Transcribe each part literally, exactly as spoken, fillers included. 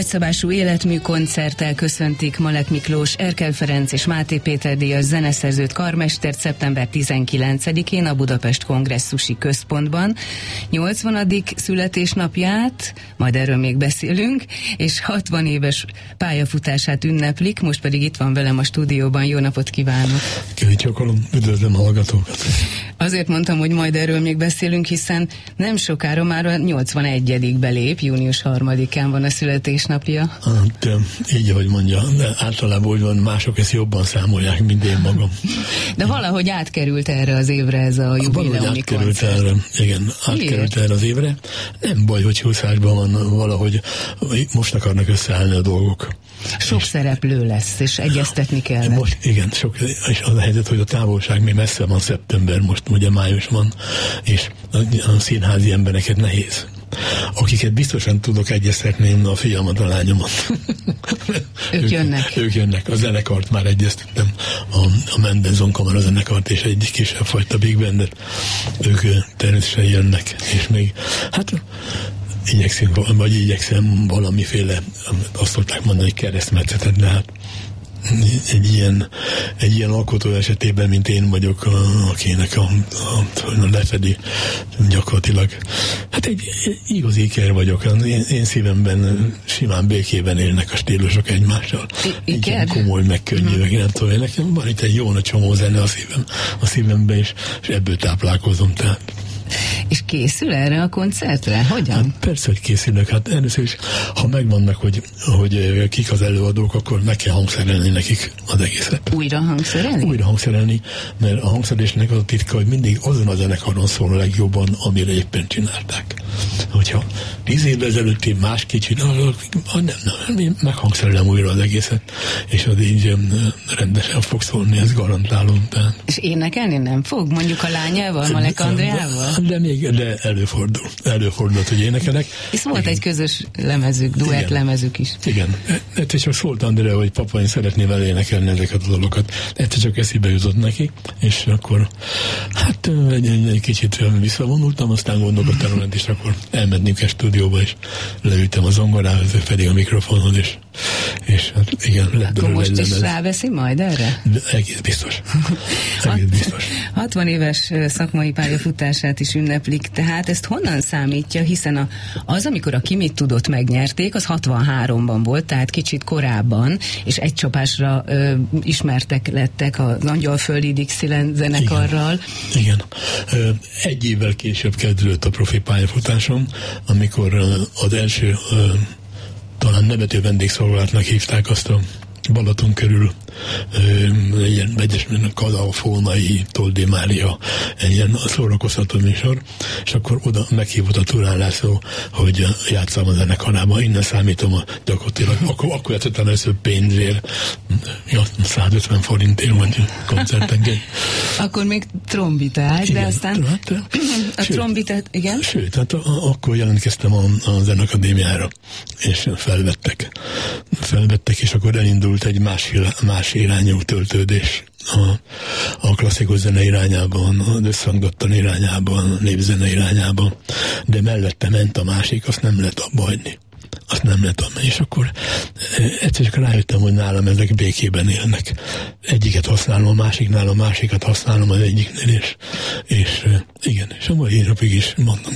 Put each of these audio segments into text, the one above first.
Nagyszabású életmű koncerttel köszöntik Malek Miklós, Erkel Ferenc és Máté Péter díjas zeneszerzőt, karmestert szeptember tizenkilencedikén a Budapest Kongresszusi Központban. nyolcvanadik születésnapját, majd erről még beszélünk, és hatvan éves pályafutását ünneplik, most pedig itt van velem a stúdióban. Jó napot kívánok! Kívánok, üdvözlöm a hallgatókat! Azért mondtam, hogy majd erről még beszélünk, hiszen nem sokára már a nyolcvanegyedik belép, június harmadikán van a születésnapja. Hát, így, ahogy mondja, de általában úgy van, mások ezt jobban számolják, mint én magam. De valahogy átkerült erre az évre ez a jubileumi koncert. Erre, igen, átkerült erre az évre. Nem baj, hogy húszásban van valahogy, most akarnak összeállni a dolgok. Sok és szereplő lesz, és egyeztetni kell. Most, igen, sok, és az a helyzet, hogy a távolság még messze van, szeptember, most ugye május van, és a, a színházi embereket nehéz. Akiket biztosan tudok egyeztetni, a fiamat, a lányomat. Ők jönnek. Ők jönnek. A zenekart már egyeztettem, a, a Mendelssohn Kamara zenekart és egy kisebb fajta Big Bandet. Ők természetesen jönnek, és még, hát igyekszem, vagy igyekszem valamiféle, azt szokták mondani, hogy keresztmetszetet, de hát egy ilyen, egy ilyen alkotó esetében, mint én vagyok, akinek a, a, a lefedi gyakorlatilag. Hát egy, egy igazi iker vagyok. Én, én szívemben simán békében élnek a stílusok egymással. I- ilyen komoly, megkönnyűek, mm. nem tudom, nekem van itt egy jó nagy csomó zene a szívem, a szívemben is, és ebből táplálkozom, tehát. És készül erre a koncertre? Hogyan? Hát persze, hogy készülök. Hát először is, ha megvannak, hogy, hogy kik az előadók, akkor meg kell hangszerelni nekik az egészet. Újra hangszerelni? Újra hangszerelni, mert a hangszerelésnek az a titka, hogy mindig azon a zenekaron szól a legjobban, amire éppen csinálták. Hogyha tíz évvel ezelőtt más kicsinálok, nem, nem, meghangszerelem újra az egészet, és az így rendesen fog szólni, ezt garantálom. Tehát. És énekelni nem fog? Mondjuk a lányával, Malek Andreával? De még de előfordul. Előfordult, hogy énekelek. És volt egy közös lemezük, duett lemezük is. Igen. Egyszer csak szólt Andrea, hogy papa, én szeretném elénekelni ezeket a dalokat. Egyszer csak eszébe jutott neki, és akkor hát egy, egy, egy kicsit visszavonultam, aztán gondolkodtam, és akkor elmentünk a stúdióba, és leültem a zongorához, pedig a mikrofonhoz, és, és hát igen, lett akkor most is ráveszi majd erre? De egész biztos. Egész biztos. hatvan éves szakmai pályafutását is ünneplik, tehát ezt honnan számítja, hiszen a, az, amikor a Ki mit tudott megnyerték, az hatvanháromban volt, tehát kicsit korábban, és egy csapásra ö, ismertek lettek az Angyalföldi Dixieland zenekarral. Igen. Igen. Egy évvel később kezdődött a profi pályafutásom, amikor az első talán nevető vendégszolgálatnak hívták azt a Balaton körül egy ilyen vegyes Kadalfónai, Toldi Mária, egy ilyen szórakoztató műsor, és akkor oda meghívott a Turán László, hogy játsszam a zenekarában. Innen számítom a gyakorlatilag, akkor, akkor játszottam először pénzért, ja, százötven forintért vagy koncertenként. Akkor még trombitát, de aztán hát, a sőt, trombitát, igen? Sőt, hát a, a, akkor jelentkeztem a, a Zenakadémiára, és felvettek. Felvettek, és akkor elindult egy más, más irányú töltődés a, a klasszikus zene irányában, az összhangdottan irányában, a népzene irányában, de mellette ment a másik, azt nem lehet abba hagyni. Azt nem lehet abba. És akkor egyszer csak rájöttem, hogy nálam ezek békében élnek. Egyiket használom, a másiknál, a másikat használom az egyiknél, és, és igen, és a mai napig is mondom,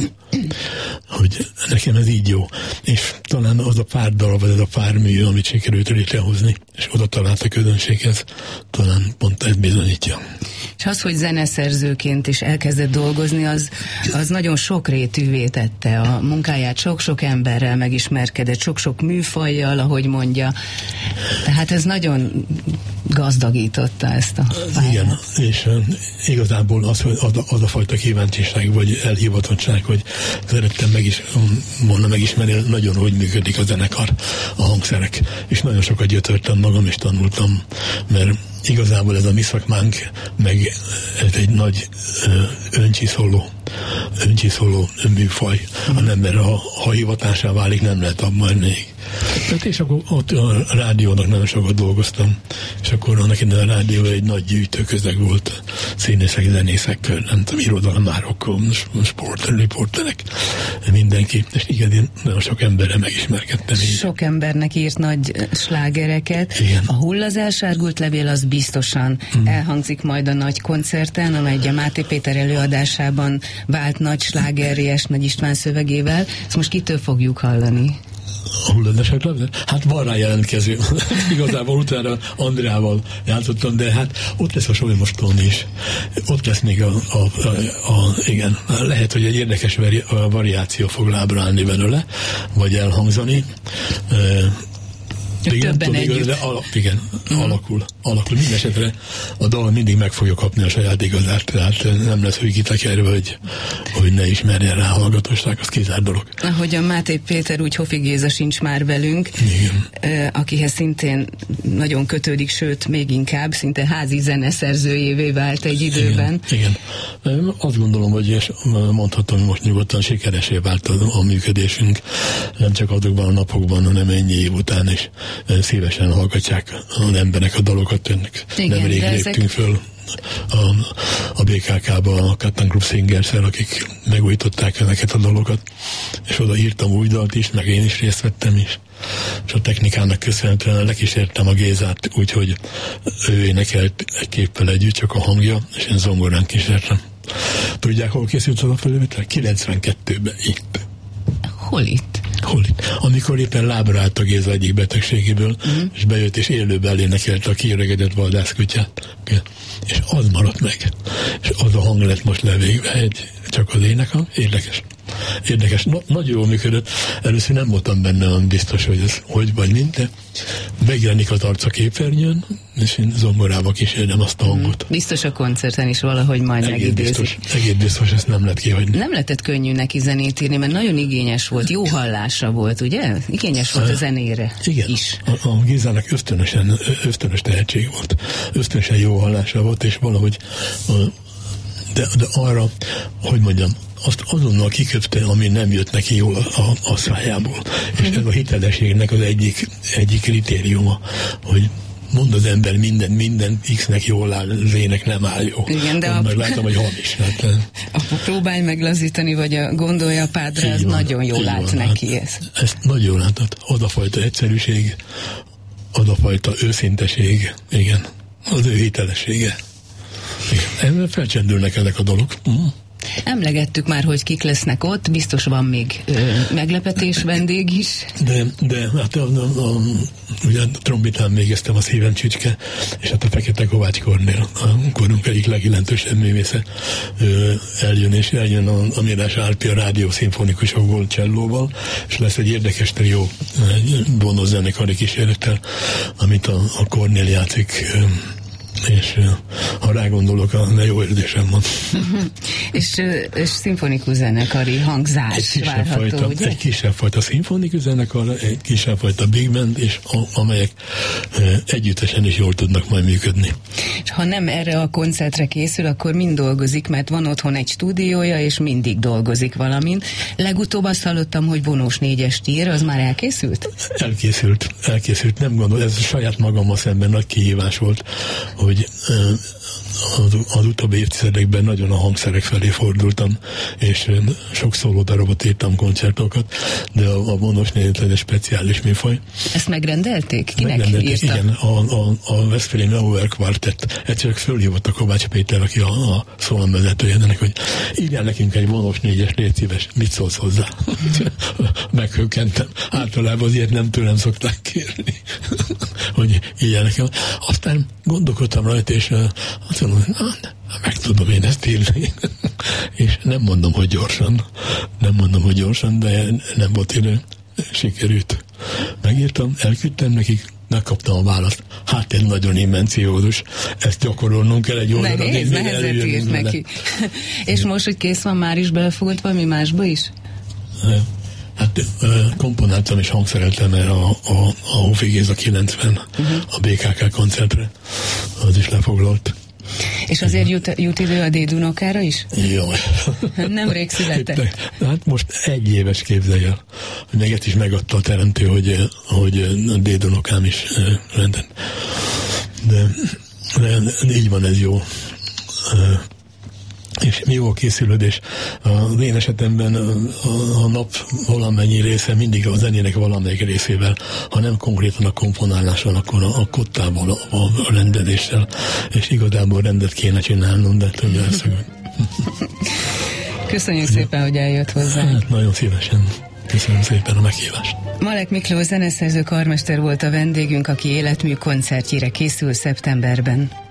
hogy nekem ez így jó. És talán az a pár darab, vagy az a pár mű, amit sikerült létrehozni, és oda talált a közönséghez, talán pont ez bizonyítja. És az, hogy zeneszerzőként is elkezdett dolgozni, az, az nagyon sokrétűvé tette a munkáját, sok-sok emberrel megismerkedett, sok-sok műfajjal, ahogy mondja. Tehát ez nagyon gazdagította ezt a pályát. Igen, és uh, igazából az, hogy az, az a fajta kíváncsiság, vagy elhivatottság, hogy szerettem meg is, volna megismerni, nagyon hogy működik a zenekar, a hangszerek. És nagyon sokat gyötörtem magam, és tanultam, mert igazából ez a mi szakmánk, meg ez egy nagy ö, öncsiszoló öncsiszoló műfaj, a ember a, ha hivatásá válik, nem lehet abban még. Tehát és akkor ott a rádiónak nagyon sokat dolgoztam, és akkor annak idején a rádió egy nagy gyűjtőközeg volt, színészek, zenészek, nem tudom, irodalmárokkal, sportriporterek, mindenki, és igen, én nagyon sok emberre megismerkedtem. Így. Sok embernek írt nagy slágereket. Igen. A Hull az elsárgult levél az biztosan hmm. elhangzik majd a nagy koncerten, amely a Máté Péter előadásában vált nagy slágerries Nagy István szövegével. Ezt most kitől fogjuk hallani? A hulladások labda? Hát van rá jelentkező. Igazából utána Andrával játszottam, de hát ott lesz a Solymoston is. Ott lesz még a, a, a, a igen, lehet, hogy egy érdekes vari, a variáció fog lábra állni belőle, vagy elhangzani. Igen, tudom, igaz, de alak, igen, mm. alakul, alakul. Mindenesetre a dal mindig meg fogja kapni a saját igazát, tehát nem lesz, hogy kitekerve, hogy, hogy ne ismerjen rá a hallgatóság, az kizárt dolog. Ahogy a Máté Péter, úgy Hofi Géza sincs már velünk, igen. Akihez szintén nagyon kötődik, sőt, még inkább, szinte házi zeneszerzőjévé vált egy időben. Igen, igen. Azt gondolom, hogy és mondhatom, hogy most nyugodtan sikeresé vált a, a működésünk, nem csak azokban a napokban, hanem ennyi év után is szívesen hallgatják az emberek a dalokat. Nemrég léptünk ezek... föl a, a bé ká ká-ba a Cotton Club Singers-el, akik megújították ezeket a dalokat, és oda írtam új dalt is, meg én is részt vettem is, és a technikának köszönhetően lekísértem a Gézát, úgyhogy ő énekelt egy képpel együtt, csak a hangja, és én zongorán kísértem. Tudják, hol készült az a felvétel? kilencvenkettőben itt. Hol itt? Hol itt? Amikor éppen lábra állt a Géza egyik betegségéből, mm. és bejött, és élőben énekelte a kiöregedett vadászkutyát. És az maradt meg. És az a hang lett most levégve, egy, csak az énekel. Érdekes. Érdekes. Na, nagyon jól működött. Először nem voltam benne olyan biztos, hogy ez hogy vagy mint, de megjelenik az arca képernyőn, és én zongorába kísérnem azt a hangot. Mm. Biztos a koncerten is valahogy majd egész megidézik. Biztos, egész biztos, ezt nem lehet kihagyni. Nem lehetett könnyű neki zenét írni, mert nagyon igényes volt, jó hallásra volt, ugye? Igényes volt a zenére igen, is. A, a Gézának ösztönösen, ösztönös tehetség volt. Ösztönösen jó hallása volt, és valahogy de, de arra, hogy mondjam, azt azonnal kiköpte, ami nem jött neki jól a, a, a szájából. És ez a hitelességnek az egyik, egyik kritériuma, hogy mond az ember minden, minden X-nek jól áll, Z-nek nem áll jó. Igen, de a... meg látom, hogy hamis. Hát, a próbálj meglazítani, vagy a gondolja a pádra, az van, nagyon jól állt van, neki. Hát, ez. Ezt nagyon jól látott. Az a fajta egyszerűség, az a fajta őszinteség, igen, az ő hitelessége. Igen. Felcsendülnek ezek a dolgok. Mm. Emlegettük már, hogy kik lesznek ott, biztos van még ö, meglepetés vendég is. De, de hát a, a, a, ugye a trombitán végeztem a Szívem Csücske, és hát a Fekete Kovács Kornél, a korunk egyik legjelentősebb művésze ö, eljön, és eljön a, a Mérás Árpi a rádió szimfonikusokból csellóval, és lesz egy érdekes trió vonós zenekari kísérlettel, amit a, a Kornél játszik, ö, és ha rágondolok, a ne jó érzésem van. és, és szimfonikus zenekari hangzás egy várható, fajta, ugye? Egy kisebb fajta szimfonikus zenekar, egy kisebb fajta big band, és a, amelyek e, együttesen is jól tudnak majd működni. És ha nem erre a koncertre készül, akkor mind dolgozik, mert van otthon egy stúdiója, és mindig dolgozik valamin. Legutóbb azt hallottam, hogy vonós négyest ír, az már elkészült? Elkészült, elkészült, nem gondol, ez saját magammal szemben nagy kihívás volt, hogy az, az utóbbi évtizedekben nagyon a hangszerek felé fordultam, és sok szólódarabot írtam, koncertokat, de a, a vonós négyet egy speciális műfaj. Ezt megrendelték? Kinek megrendelték, írta? Igen, a, a, a Veszprémi Lauer Quartet. Egyszer fölhívott a Kovács Péter, aki a, a szólamvezetője ennek, hogy írjál nekünk egy vonós négyes, légy szíves, mit szólsz hozzá? Meghökkentem. Általában azért nem tőlem szokták kérni, hogy írjál nekem. Aztán gondolkodtam rajta, és azt mondom, hogy na, meg tudom én ezt írni. És nem mondom, hogy gyorsan. Nem mondom, hogy gyorsan, de nem volt idő. Sikerült. Megírtam, elküldtem nekik, megkaptam a választ. Hát egy nagyon invenciózus. Ezt gyakorolnunk kell egy órára. Nehéz, nehezet írt neki. És most, hogy kész van, már is belefogott valami másba is? Hát komponáltam és hangszereltem erre a, a, a Hofi Géza kilencven uh-huh. a bé ká ká koncertre. Az is lefoglalt. És azért jut, jut idő a dédunokára is? Jaj. Nemrég született. Hát most egy éves, képzelj el. Még ezt is megadta a teremtő, hogy, hogy a dédunokám is rendben. De, de így van, ez jó. És jó a készülődés. Az én esetemben a, a, a nap valamennyi része mindig a zenének valamelyik részével, ha nem konkrétan a komponálással, akkor a, a kottával, a, a rendezéssel, és igazából rendet kéne csinálnom, de több elszögön. Köszönjük szépen, hogy eljött hozzánk. Hát nagyon szívesen. Köszönöm szépen a meghívást. Malek Miklós zeneszerző karmester volt a vendégünk, aki életmű koncertjére készül szeptemberben.